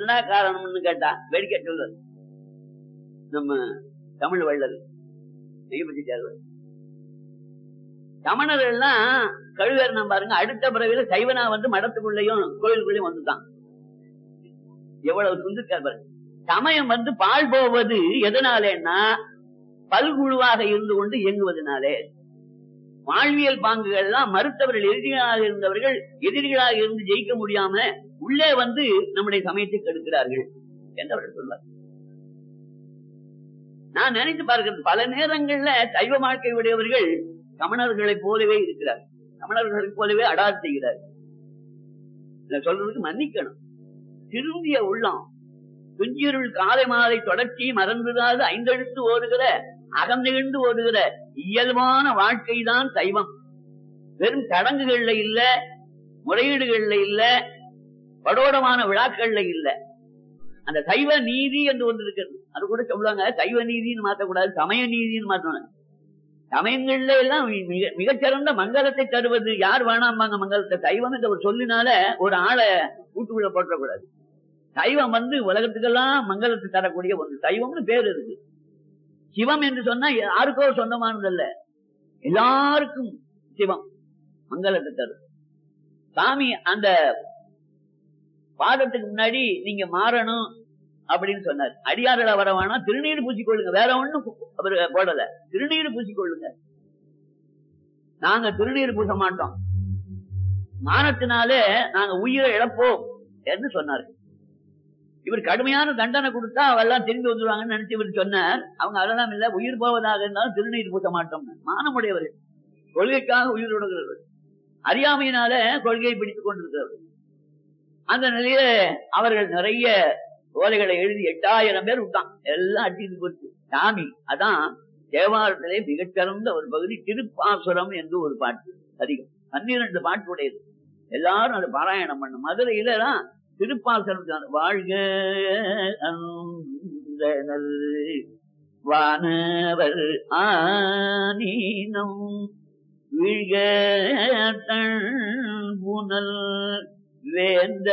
என்ன காரணம்னு கேட்டா வேடிக்கை சொல்றது நம்ம தமிழ் வள்ளல் நெய்பதிச்சார். சமணர்கள்லாம் கழுவேறணும் பாருங்க, அடுத்த பிறவில சைவனா வந்து மடத்துக்குள்ளேயும் கோயிலுக்குள்ளேயும் வந்துட்டான். எவ்வளவு துந்துக்கார் பாருங்க. சமயம் வந்து பால் போவது எதனாலேன்னா பல்குழுவாக இருந்து கொண்டு இயங்குவதனாலே. வாழ்வியல் பாங்குகள்லாம் மறுத்தவர்கள் எதிரிகளாக இருந்தவர்கள் எதிரிகளாக இருந்து ஜெயிக்க முடியாம உள்ளே வந்து நம்முடைய சமயத்தை கெடுக்கிறார்கள் என்று அவர்கள் சொல்வார். நான் நினைத்து பார்க்கிறது, பல நேரங்கள்ல சைவ வாழ்க்கை உடையவர்கள் சமணர்களை போலவே இருக்கிறார், சமணர்களை போலவே அடாது செய்கிறார். சொல்றதுக்கு மன்னிக்கணும். திருந்திய உள்ளம் துஞ்சிருள் காலை மாலை தொடர்ச்சி மறந்துடாது ஐந்தெழுத்து ஓடுகிற அகம் நிகழ்ந்து ஓடுகிற இயல்பான வாழ்க்கை தான் சைவம். வெறும் சடங்குகள்ல இல்ல, முறையீடுகள்ல இல்ல, படோடமான விழாக்கள்ல இல்ல. அந்த சைவ நீதி என்று ஒன்று இருக்கிறது. அது கூட சொல்லுவாங்க, சைவ நீதினு மாற்றக்கூடாது, சமய நீதினு மாற்றணும். சமயங்கள்ல எல்லாம் மிகச்சிறந்த மங்களத்தை தருவது யார் வேணாம்பாங்க மங்களத்தை. சைவம் என்ற ஒரு சொல்லினால ஒரு ஆளை கூட்டுக்குள்ள போட்டக்கூடாது. சைவம் வந்து உலகத்துக்கெல்லாம் மங்களத்தை தரக்கூடிய ஒன்று. சைவம்னு பேர் இருக்கு. சிவம் என்று சொன்னா யாருக்கோ சொந்தமானதல்ல, எல்லாருக்கும் சிவம் மங்களத்தை தரும். சாமி அந்த பாதத்துக்கு முன்னாடி நீங்க மாறணும் அப்படின்னு சொன்னார். அடியார்கள வர வேணாம், திருநீர் பூசிக்கொள்ளுங்க, வேற ஒண்ணும் அவரு போடல, திருநீர் பூசிக்கொள்ளுங்க. நாங்க திருநீர் பூச மாட்டோம், மானத்தினாலே நாங்க உயிரை இழப்போம் என்று சொன்னார். இவர் கடுமையான தண்டனை கொடுத்தா அவெல்லாம் திரும்பி வந்துருவாங்கன்னு நினைச்சு இவர் சொன்னார். அவங்க அதெல்லாம் இல்ல, உயிர் போவதாக இருந்தாலும் திருநீர் பூச மாட்டோம். மானமுடையவர்கள், கொள்கைக்காக உயிர் விடுகிறவர்கள், அறியாமையினால கொள்கையை பிடித்துக் கொண்டிருக்கிறவர்கள். அந்த நிலையில அவர்கள் நிறைய ஓலைகளை எழுதி 8000 பேர் விட்டான், எல்லாம் அடிச்சு போச்சு. சாமி அதான் தேவாரத்திலே மிகச்சிறந்த ஒரு பகுதி திருப்பாசுரம் என்று ஒரு பாட்டு, அதிகம் 12 பாட்டு உடையது. எல்லாரும் அதை பாராயணம் பண்ண. மதுரையில தான் திருப்பாசனம். வாழ்க வானவர் ஆனீனம் வீழ்க புனல் வேந்த